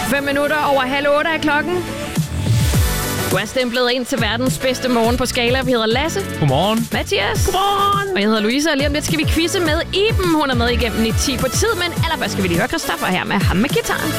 5 minutter over 7:30 er klokken. Du er stemplet ind til verdens bedste morgen på Skala. Vi hedder Lasse. Godmorgen. Mathias. Godmorgen. Og jeg hedder Louise, og lige om lidt skal vi quizze med Iben. Hun er med igennem i 10 på tid, men allerførst skal vi lige høre Christoffer her med ham med gitaren.